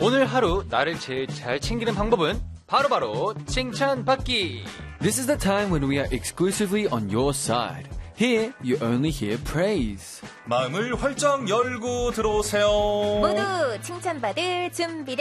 오늘 하루 나를 제일 잘 챙기는 방법은 바로 칭찬받기. This is the time when we are exclusively on your side. Here, you only hear praise. 마음을 활짝 열고 들어오세요. 모두 칭찬받을 준비됐